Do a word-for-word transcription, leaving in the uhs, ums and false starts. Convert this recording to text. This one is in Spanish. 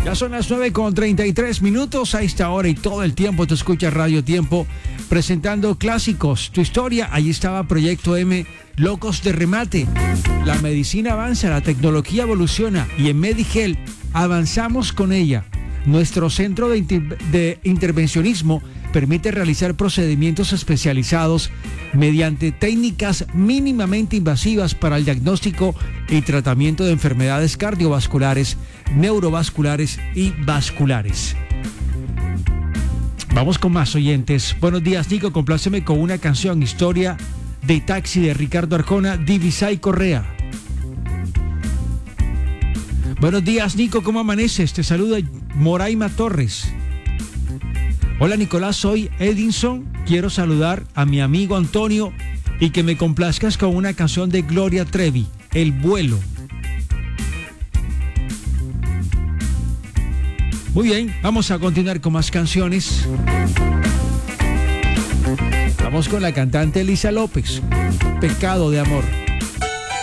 Ya son las nueve con treinta y tres minutos. A esta hora y todo el tiempo te escuchas Radio Tiempo presentando clásicos. Tu historia, allí estaba Proyecto M, Locos de Remate. La medicina avanza, la tecnología evoluciona y en Medigel avanzamos con ella. Nuestro centro de, inter- de intervencionismo permite realizar procedimientos especializados mediante técnicas mínimamente invasivas para el diagnóstico y tratamiento de enfermedades cardiovasculares, neurovasculares y vasculares. Vamos con más oyentes. Buenos días, Nico. Compláceme con una canción, Historia de Taxi de Ricardo Arjona, Divisay Correa. Buenos días, Nico. ¿Cómo amaneces? Te saluda Moraima Torres. Hola, Nicolás. Soy Edinson. Quiero saludar a mi amigo Antonio y que me complazcas con una canción de Gloria Trevi, El Vuelo. Muy bien, vamos a continuar con más canciones. Vamos con la cantante Elisa López, Pecado de Amor.